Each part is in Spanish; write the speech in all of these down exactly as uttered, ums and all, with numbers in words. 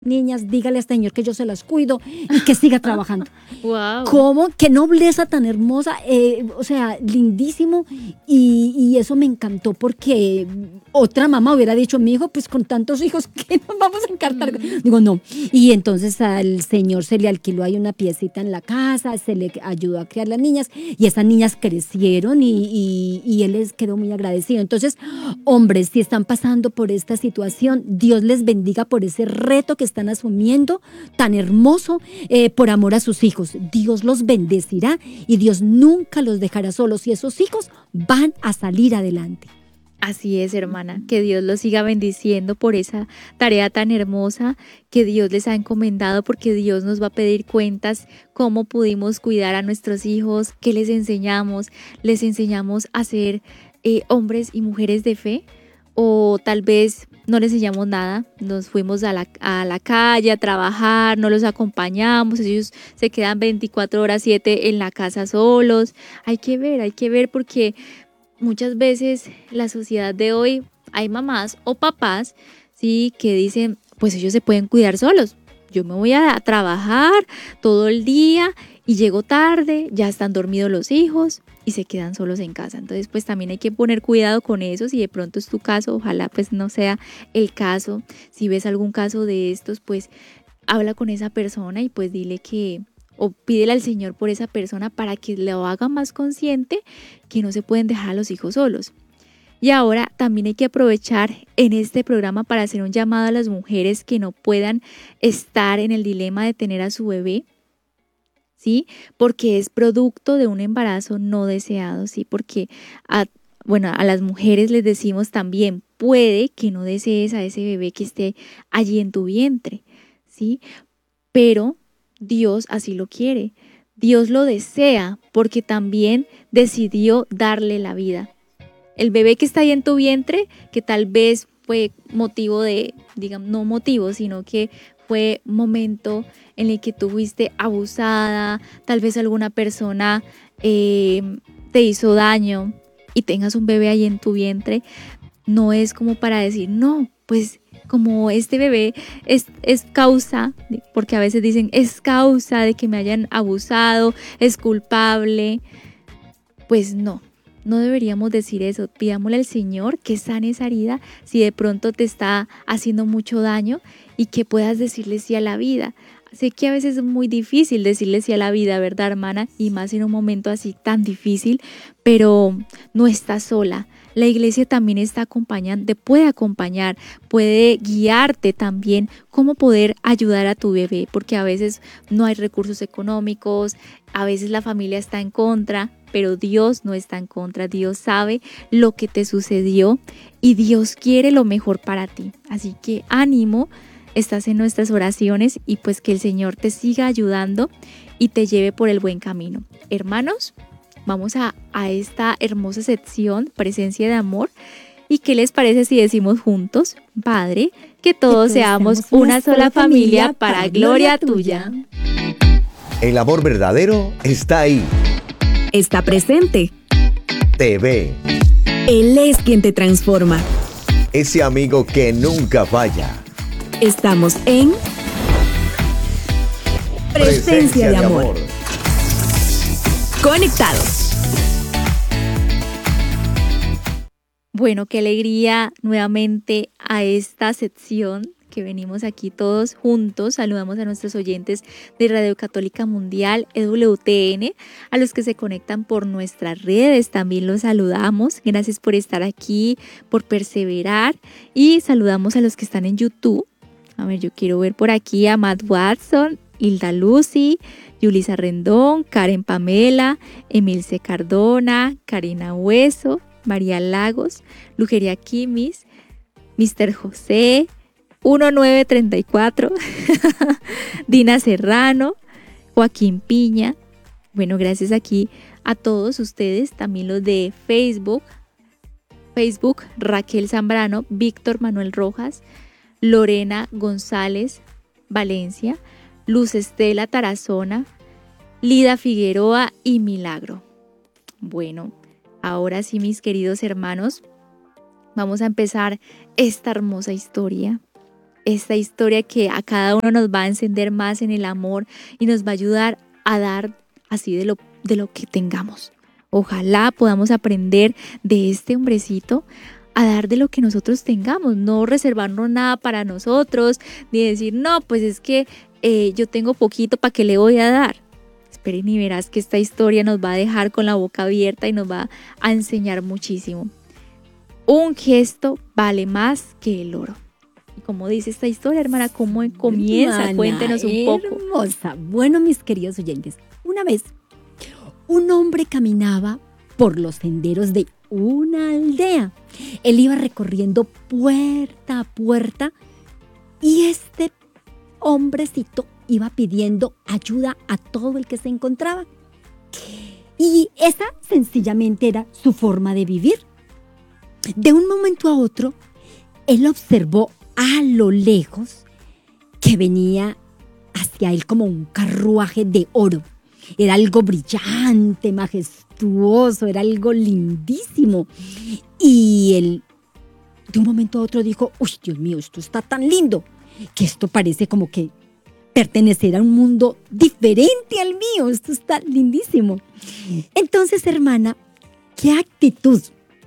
niñas, dígale a este señor que yo se las cuido y que siga trabajando. Wow. ¿Cómo? Qué nobleza tan hermosa, eh, o sea, lindísimo, y, y eso me encantó porque otra mamá hubiera dicho, mi hijo, pues con tantos hijos, ¿qué nos vamos a encartar? Mm. Digo, no. Y entonces al señor se le alquiló ahí una piecita en la casa, se le ayudó a criar las niñas, y esas niñas crecieron y, y, y él les quedó muy agradecido. Entonces, hombres, si están pasando por esta situación, Dios les bendiga por ese reto que están asumiendo, tan hermoso, eh, por amor a sus hijos. Dios los bendecirá y Dios nunca los dejará solos y esos hijos van a salir adelante. Así es, hermana, que Dios los siga bendiciendo por esa tarea tan hermosa que Dios les ha encomendado, porque Dios nos va a pedir cuentas, cómo pudimos cuidar a nuestros hijos, qué les enseñamos, les enseñamos a ser eh, hombres y mujeres de fe, o tal vez no les enseñamos nada, nos fuimos a la, a la calle a trabajar, no los acompañamos, ellos se quedan veinticuatro horas siete en la casa solos. Hay que ver, hay que ver porque muchas veces la sociedad de hoy hay mamás o papás, sí, que dicen, pues ellos se pueden cuidar solos. Yo me voy a trabajar todo el día y llego tarde, ya están dormidos los hijos y se quedan solos en casa. Entonces, pues también hay que poner cuidado con eso. Si de pronto es tu caso, ojalá pues no sea el caso. Si ves algún caso de estos, pues habla con esa persona y pues dile que, o pídele al Señor por esa persona para que lo haga más consciente que no se pueden dejar a los hijos solos. Y ahora también hay que aprovechar en este programa para hacer un llamado a las mujeres que no puedan estar en el dilema de tener a su bebé, ¿sí? Porque es producto de un embarazo no deseado, ¿sí? Porque a, bueno, a las mujeres les decimos también, puede que no desees a ese bebé que esté allí en tu vientre, ¿sí? Pero Dios así lo quiere. Dios lo desea porque también decidió darle la vida. El bebé que está ahí en tu vientre, que tal vez fue motivo de, digamos, no motivo, sino que fue momento en el que tú fuiste abusada, tal vez alguna persona eh, te hizo daño y tengas un bebé ahí en tu vientre, no es como para decir, no, pues como este bebé es, es causa, porque a veces dicen, es causa de que me hayan abusado, es culpable, pues no. No deberíamos decir eso. Pidámosle al Señor que sane esa herida si de pronto te está haciendo mucho daño y que puedas decirle sí a la vida. Sé que a veces es muy difícil decirle sí a la vida, ¿verdad, hermana? Y más en un momento así tan difícil, pero no estás sola. La iglesia también está acompañando, te puede acompañar, puede guiarte también cómo poder ayudar a tu bebé, porque a veces no hay recursos económicos, a veces la familia está en contra, pero Dios no está en contra. Dios sabe lo que te sucedió y Dios quiere lo mejor para ti. Así que ánimo, estás en nuestras oraciones y pues que el Señor te siga ayudando y te lleve por el buen camino. Hermanos, vamos a, a esta hermosa sección, presencia de amor. ¿Y qué les parece si decimos juntos, Padre, que todos, que todos seamos una sola familia para gloria tuya? El amor verdadero está ahí. Está presente. Te ve. Él es quien te transforma. Ese amigo que nunca falla. Estamos en Presencia, Presencia de, de amor. amor. Conectados. Bueno, qué alegría nuevamente a esta sección que venimos aquí todos juntos. Saludamos a nuestros oyentes de Radio Católica Mundial, E W T N, a los que se conectan por nuestras redes, también los saludamos. Gracias por estar aquí, por perseverar, y saludamos a los que están en YouTube. A ver, yo quiero ver por aquí a Matt Watson, Hilda Lucy, Yulisa Rendón, Karen Pamela, Emilce Cardona, Karina Hueso, María Lagos, Lugeria Kimis, mister José, diecinueve treinta y cuatro, Dina Serrano, Joaquín Piña. Bueno, gracias aquí a todos ustedes, también los de Facebook, Facebook, Raquel Zambrano, Víctor Manuel Rojas, Lorena González Valencia, Luz Estela Tarazona, Lida Figueroa y Milagro. Bueno, ahora sí, mis queridos hermanos, vamos a empezar esta hermosa historia. esta historia que a cada uno nos va a encender más en el amor y nos va a ayudar a dar así de lo, de lo que tengamos. Ojalá podamos aprender de este hombrecito a dar de lo que nosotros tengamos, no reservarnos nada para nosotros, ni decir, no, pues es que eh, yo tengo poquito, ¿para qué le voy a dar? Esperen y verás que esta historia nos va a dejar con la boca abierta y nos va a enseñar muchísimo. Un gesto vale más que el oro. Y como dice esta historia, hermana, ¿cómo comienza? Hermana, Cuéntenos un poco. Hermosa. Bueno, mis queridos oyentes, una vez un hombre caminaba por los senderos de una aldea. Él iba recorriendo puerta a puerta y este hombrecito iba pidiendo ayuda a todo el que se encontraba. Y esa sencillamente era su forma de vivir. De un momento a otro, él observó a lo lejos que venía hacia él como un carruaje de oro. Era algo brillante, majestuoso, era algo lindísimo. Y él de un momento a otro dijo, uy, Dios mío, esto está tan lindo, que esto parece como que pertenecer a un mundo diferente al mío. Esto está lindísimo. Entonces, hermana, ¿qué actitud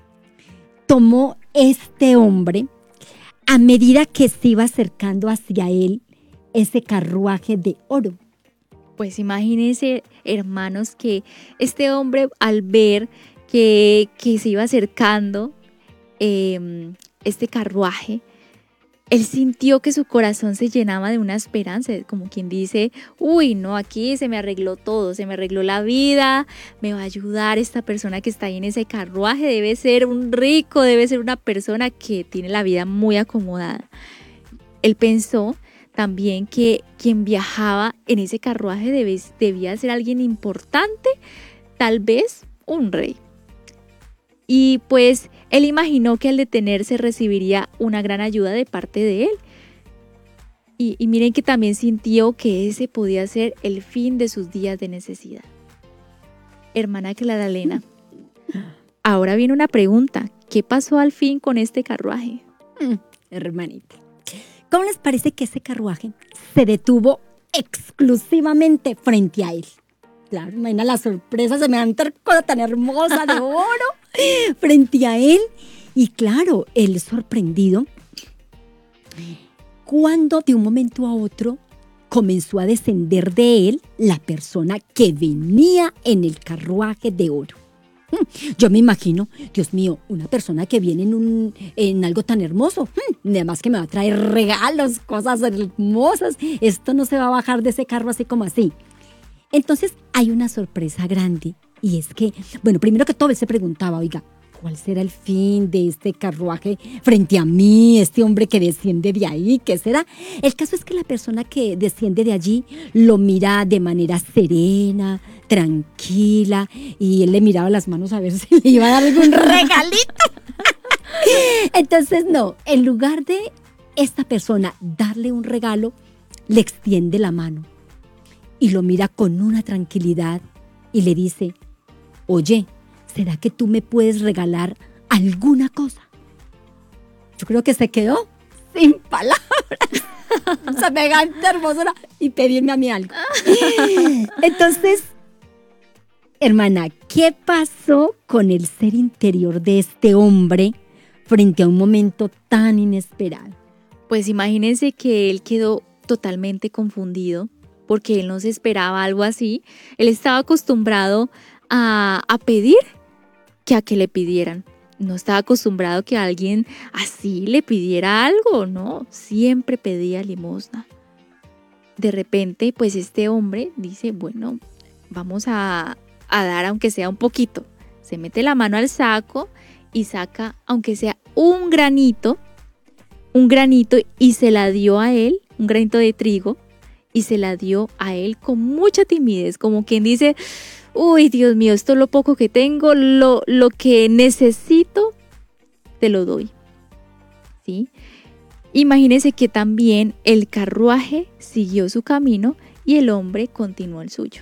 tomó este hombre a medida que se iba acercando hacia él ese carruaje de oro? Pues imagínense, hermanos, que este hombre al ver que, que se iba acercando eh, este carruaje, él sintió que su corazón se llenaba de una esperanza, como quien dice, uy, no, aquí se me arregló todo, se me arregló la vida, me va a ayudar esta persona que está ahí en ese carruaje, debe ser un rico, debe ser una persona que tiene la vida muy acomodada. Él pensó también que quien viajaba en ese carruaje debe, debía ser alguien importante, tal vez un rey. Y pues él imaginó que al detenerse recibiría una gran ayuda de parte de él. Y, y miren que también sintió que ese podía ser el fin de sus días de necesidad. Hermana Claralena, ahora viene una pregunta. ¿Qué pasó al fin con este carruaje? Mm, hermanita, ¿cómo les parece que ese carruaje se detuvo exclusivamente frente a él? Claro, imagina la sorpresa, se me da una cosa tan hermosa de oro frente a él. Y claro, él sorprendido, cuando de un momento a otro comenzó a descender de él la persona que venía en el carruaje de oro. Yo me imagino, Dios mío, una persona que viene en, un, en algo tan hermoso, además que me va a traer regalos, cosas hermosas, esto no se va a bajar de ese carro así como así. Entonces hay una sorpresa grande y es que, bueno, primero que todo él se preguntaba, oiga, ¿cuál será el fin de este carruaje frente a mí, este hombre que desciende de ahí? ¿Qué será? El caso es que la persona que desciende de allí lo mira de manera serena, tranquila, y él le miraba las manos a ver si le iba a dar algún regalito. Entonces, no, en lugar de esta persona darle un regalo, le extiende la mano y lo mira con una tranquilidad y le dice, oye, ¿será que tú me puedes regalar alguna cosa? Yo creo que se quedó sin palabras. Semejante hermosura y pedirme a mí algo. Entonces, hermana, ¿qué pasó con el ser interior de este hombre frente a un momento tan inesperado? Pues imagínense que él quedó totalmente confundido porque él no se esperaba algo así. Él estaba acostumbrado a, a pedir que a que le pidieran. No estaba acostumbrado que alguien así le pidiera algo, ¿no? Siempre pedía limosna. De repente, pues este hombre dice, bueno, vamos a, a dar aunque sea un poquito. Se mete la mano al saco y saca, aunque sea un granito, un granito y se la dio a él, un granito de trigo, y se la dio a él con mucha timidez, como quien dice, uy, Dios mío, esto es lo poco que tengo, lo, lo que necesito, te lo doy. ¿Sí? Imagínense que también el carruaje siguió su camino y el hombre continuó el suyo.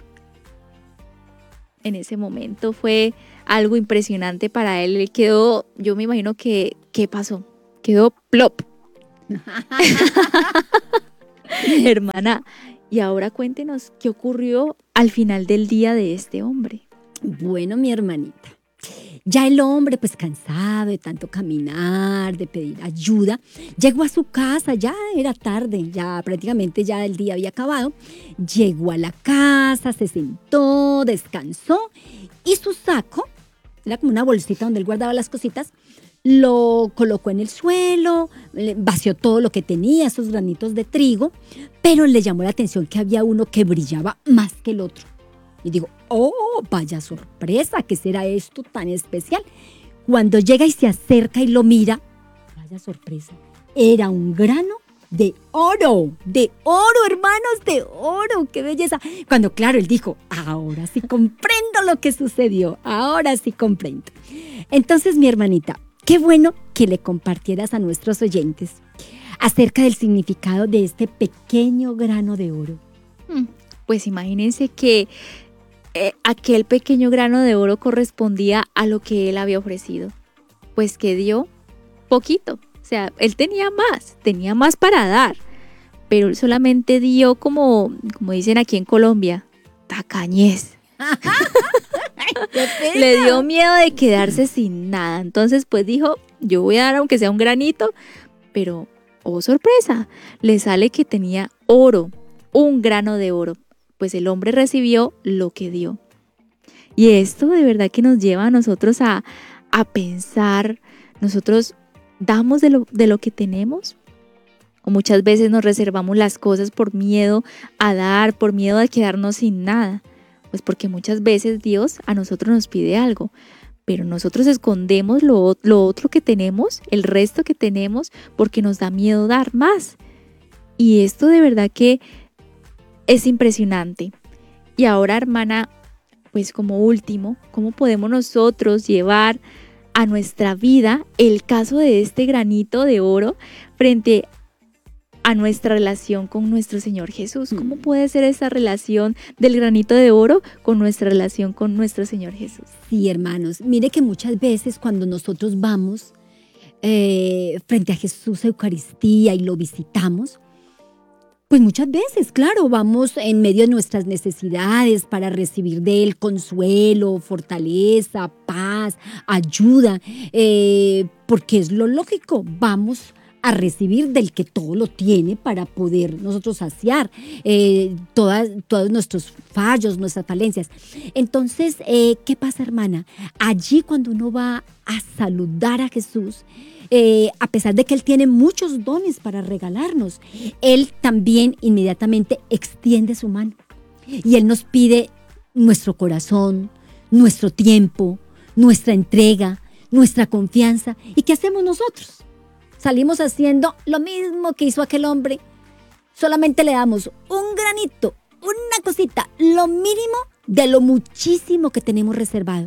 En ese momento fue algo impresionante para él. Él quedó, yo me imagino que, ¿qué pasó? Quedó plop. Hermana, y ahora cuéntenos qué ocurrió al final del día de este hombre. Bueno, mi hermanita, ya el hombre, pues cansado de tanto caminar, de pedir ayuda, llegó a su casa, ya era tarde, ya prácticamente ya el día había acabado. Llegó a la casa, se sentó, descansó y su saco, era como una bolsita donde él guardaba las cositas, lo colocó en el suelo, vació todo lo que tenía, esos granitos de trigo, pero le llamó la atención que había uno que brillaba más que el otro. Y digo, oh, vaya sorpresa, ¿qué será esto tan especial? Cuando llega y se acerca y lo mira, vaya sorpresa, era un grano de oro, de oro, hermanos, de oro, qué belleza. Cuando, claro, él dijo, ahora sí comprendo lo que sucedió, ahora sí comprendo. Entonces, mi hermanita, qué bueno que le compartieras a nuestros oyentes acerca del significado de este pequeño grano de oro. Pues imagínense que eh, aquel pequeño grano de oro correspondía a lo que él había ofrecido, pues que dio poquito. O sea, él tenía más, tenía más para dar, pero él solamente dio como, como dicen aquí en Colombia, tacañez. Le dio miedo de quedarse sin nada. Entonces, pues dijo, yo voy a dar aunque sea un granito, pero, oh sorpresa, le sale que tenía oro, un grano de oro. Pues el hombre recibió lo que dio. Y esto de verdad que nos lleva a nosotros a, a pensar, nosotros damos de lo, de lo que tenemos, o muchas veces nos reservamos las cosas por miedo a dar, por miedo a quedarnos sin nada. Pues porque muchas veces Dios a nosotros nos pide algo, pero nosotros escondemos lo, lo otro que tenemos, el resto que tenemos, porque nos da miedo dar más. Y esto de verdad que es impresionante. Y ahora, hermana, pues como último, ¿cómo podemos nosotros llevar a nuestra vida el caso de este granito de oro frente a nuestra relación con nuestro Señor Jesús? ¿Cómo puede ser esa relación del granito de oro con nuestra relación con nuestro Señor Jesús? Sí, hermanos, mire que muchas veces cuando nosotros vamos eh, frente a Jesús a Eucaristía y lo visitamos, pues muchas veces, claro, vamos en medio de nuestras necesidades para recibir de Él consuelo, fortaleza, paz, ayuda, eh, porque es lo lógico, vamos a recibir del que todo lo tiene para poder nosotros saciar eh, todas, todos nuestros fallos, nuestras falencias. Entonces, eh, ¿qué pasa, hermana? Allí cuando uno va a saludar a Jesús, Eh, a pesar de que Él tiene muchos dones para regalarnos, Él también inmediatamente extiende su mano y Él nos pide nuestro corazón, nuestro tiempo, nuestra entrega, nuestra confianza. ¿Y qué hacemos nosotros? Salimos haciendo lo mismo que hizo aquel hombre. Solamente le damos un granito, una cosita, lo mínimo de lo muchísimo que tenemos reservado.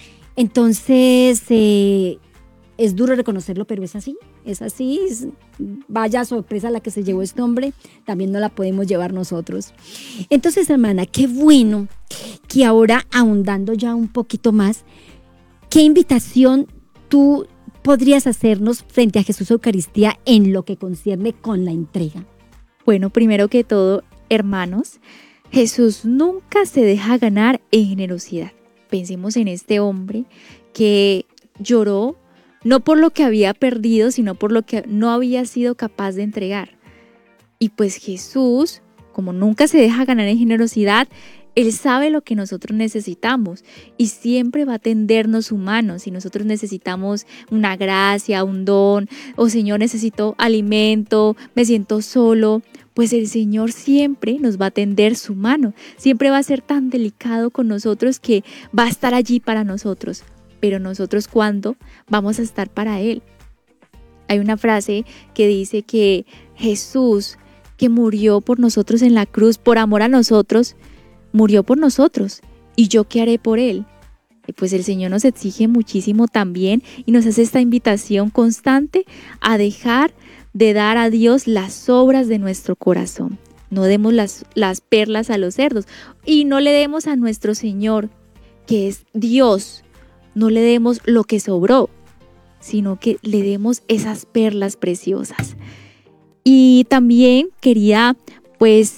Entonces, eh, es duro reconocerlo, pero es así, es así. Es, vaya sorpresa la que se llevó este hombre, también no la podemos llevar nosotros. Entonces, hermana, qué bueno que ahora, ahondando ya un poquito más, ¿qué invitación tú podrías hacernos frente a Jesús Eucaristía en lo que concierne con la entrega? Bueno, primero que todo, hermanos, Jesús nunca se deja ganar en generosidad. Pensemos en este hombre que lloró no por lo que había perdido, sino por lo que no había sido capaz de entregar. Y pues Jesús, como nunca se deja ganar en generosidad, Él sabe lo que nosotros necesitamos y siempre va a tendernos su mano. Si nosotros necesitamos una gracia, un don, o Señor, necesito alimento, me siento solo, pues el Señor siempre nos va a tender su mano. Siempre va a ser tan delicado con nosotros que va a estar allí para nosotros. Pero nosotros, ¿cuándo vamos a estar para Él? Hay una frase que dice que Jesús, que murió por nosotros en la cruz, por amor a nosotros, murió por nosotros. ¿Y yo qué haré por Él? Y pues el Señor nos exige muchísimo también y nos hace esta invitación constante a dejar de dar a Dios las obras de nuestro corazón. No demos las, las perlas a los cerdos y no le demos a nuestro Señor, que es Dios, no le demos lo que sobró, sino que le demos esas perlas preciosas. Y también quería pues